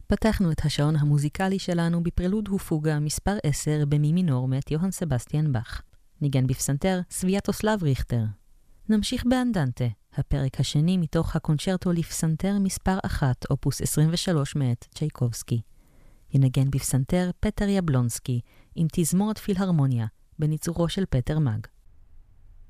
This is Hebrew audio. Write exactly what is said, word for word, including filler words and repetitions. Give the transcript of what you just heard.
פתחנו את השעון המוזיקלי שלנו בפרלוד ופוגה מספר עשר במי מינור מאת יוהן סבסטיאן באך. ניגן בפסנתר סוויאטוסלב ריכטר. נמשיך באנדנטה, הפרק השני מתוך הקונצ'רטו לפסנתר מספר אחת, אופוס עשרים ושלוש מאת צ'ייקובסקי. ינגן בפסנתר פטר יבלונסקי עם תזמורת פילהרמוניה בניצורו של פטר מג.